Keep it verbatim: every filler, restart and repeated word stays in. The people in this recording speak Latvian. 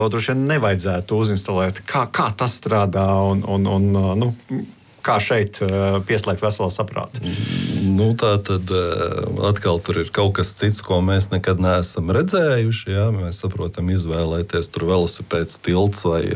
Droši vien nevajadzētu uzinstalēt, kā, kā tas strādā un, un, un nu, kā šeit pieslēgt veselo saprātu. Nu, tā tad atkal tur ir kaut kas cits, ko mēs nekad neesam redzējuši. Jā? Mēs saprotam izvēlēties tur velosipēds, tilts vai